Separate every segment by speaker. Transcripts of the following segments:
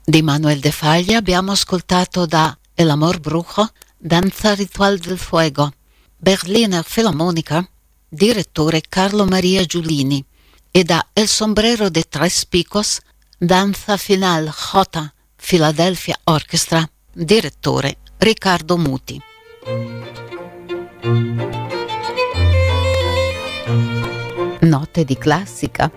Speaker 1: Di Manuel de Falla abbiamo ascoltato da El Amor Brujo, Danza Ritual del Fuego, Berliner Philharmoniker, direttore Carlo Maria Giulini, e da El Sombrero de Tres Picos, Danza Final J, Philadelphia Orchestra, direttore Riccardo Muti. Note di classica.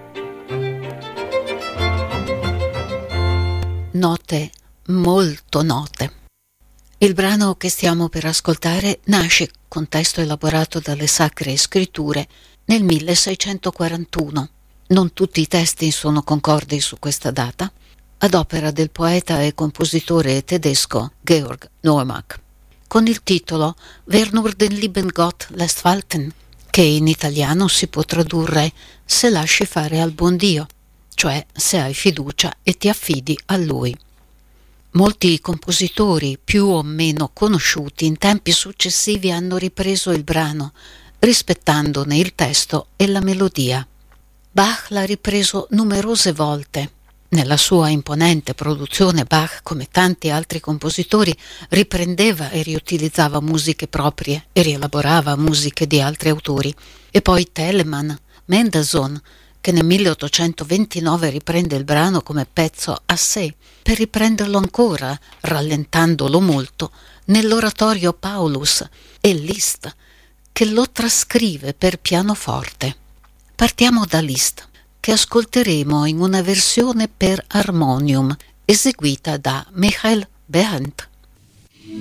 Speaker 1: Note molto note. Il brano che stiamo per ascoltare nasce con testo elaborato dalle Sacre Scritture nel 1641. Non tutti i testi sono concordi su questa data, ad opera del poeta e compositore tedesco Georg Neumark, con il titolo Wer nur den lieben Gott lässt walten, che in italiano si può tradurre Se lasci fare al buon Dio, cioè se hai fiducia e ti affidi a Lui. Molti compositori più o meno conosciuti in tempi successivi hanno ripreso il brano, rispettandone il testo e la melodia. Bach l'ha ripreso numerose volte. Nella sua imponente produzione Bach, come tanti altri compositori, riprendeva e riutilizzava musiche proprie e rielaborava musiche di altri autori. E poi Telemann, Mendelssohn, che nel 1829 riprende il brano come pezzo a sé, per riprenderlo ancora, rallentandolo molto, nell'oratorio Paulus, e Liszt, che lo trascrive per pianoforte. Partiamo da Liszt, che ascolteremo in una versione per armonium, eseguita da Michael Behrendt.